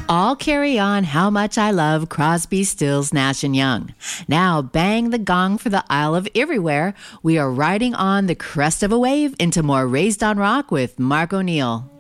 I'll carry on how much I love Crosby, Stills, Nash and Young. Now bang the gong for the Isle of Everywhere. We are riding on the crest of a wave into more Raised on Rock with Mark O'Neill.